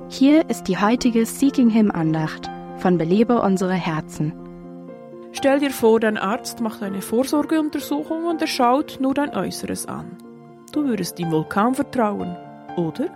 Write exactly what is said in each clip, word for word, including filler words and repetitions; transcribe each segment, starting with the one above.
Hier ist die heutige Seeking Him Andacht von Belebe unsere Herzen. Stell dir vor, dein Arzt macht eine Vorsorgeuntersuchung und er schaut nur dein Äußeres an. Du würdest ihm wohl kaum vertrauen, oder?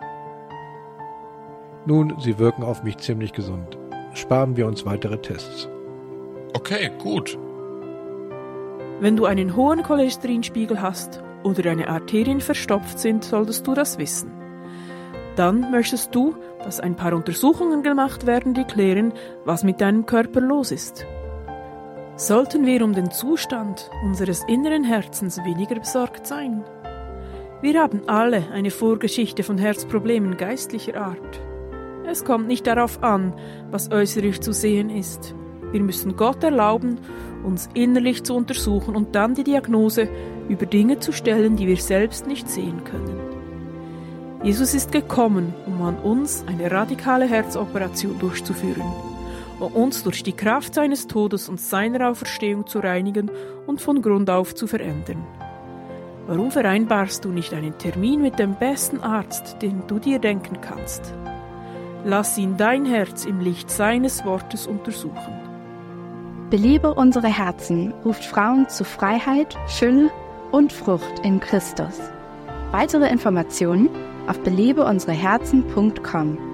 Nun, sie wirken auf mich ziemlich gesund. Sparen wir uns weitere Tests. Okay, gut. Wenn du einen hohen Cholesterinspiegel hast oder deine Arterien verstopft sind, solltest du das wissen. Dann möchtest du, dass ein paar Untersuchungen gemacht werden, die klären, was mit deinem Körper los ist. Sollten wir um den Zustand unseres inneren Herzens weniger besorgt sein? Wir haben alle eine Vorgeschichte von Herzproblemen geistlicher Art. Es kommt nicht darauf an, was äußerlich zu sehen ist. Wir müssen Gott erlauben, uns innerlich zu untersuchen und dann die Diagnose über Dinge zu stellen, die wir selbst nicht sehen können. Jesus ist gekommen, um an uns eine radikale Herzoperation durchzuführen, um uns durch die Kraft seines Todes und seiner Auferstehung zu reinigen und von Grund auf zu verändern. Warum vereinbarst du nicht einen Termin mit dem besten Arzt, den du dir denken kannst? Lass ihn dein Herz im Licht seines Wortes untersuchen. Belebe unsere Herzen ruft Frauen zu Freiheit, Fülle und Frucht in Christus. Weitere Informationen auf belebe unsere herzen punkt com.